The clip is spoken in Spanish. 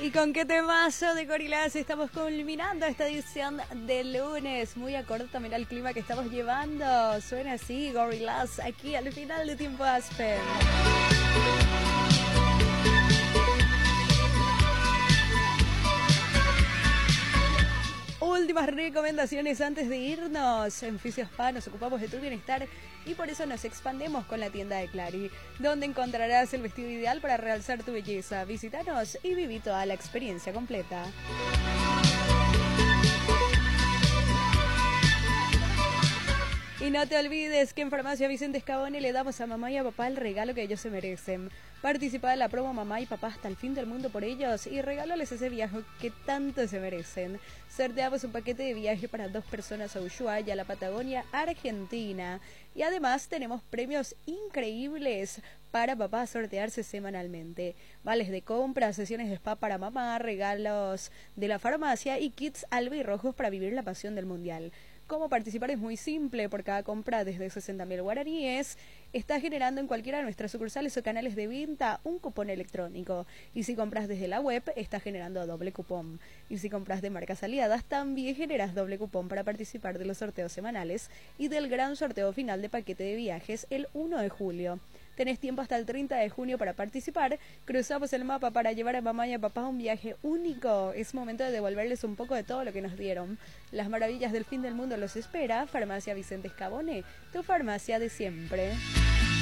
Y con qué temazo de Gorillaz estamos culminando esta edición de lunes. Muy acorde también al clima que estamos llevando. Suena así, Gorillaz, aquí al final de Tiempo Aspen. Últimas recomendaciones antes de irnos. En Fisiospa nos ocupamos de tu bienestar y por eso nos expandemos con la tienda de Clary, donde encontrarás el vestido ideal para realzar tu belleza. Visítanos y viví toda la experiencia completa. Y no te olvides que en Farmacia Vicente Escabone le damos a mamá y a papá el regalo que ellos se merecen. Participa en la promo Mamá y Papá hasta el fin del mundo por ellos y regálales ese viaje que tanto se merecen. Sorteamos un paquete de viaje para 2 personas a Ushuaia, la Patagonia, Argentina. Y además tenemos premios increíbles para papá a sortearse semanalmente. Vales de compra, sesiones de spa para mamá, regalos de la farmacia y kits albirrojos para vivir la pasión del mundial. Cómo participar es muy simple. Por cada compra desde 60.000 guaraníes, estás generando en cualquiera de nuestras sucursales o canales de venta un cupón electrónico. Y si compras desde la web, estás generando doble cupón. Y si compras de marcas aliadas, también generas doble cupón para participar de los sorteos semanales y del gran sorteo final de paquete de viajes el 1 de julio. Tenés tiempo hasta el 30 de junio para participar. Cruzamos el mapa para llevar a mamá y a papá a un viaje único. Es momento de devolverles un poco de todo lo que nos dieron. Las maravillas del fin del mundo los espera. Farmacia Vicente Escabone, tu farmacia de siempre.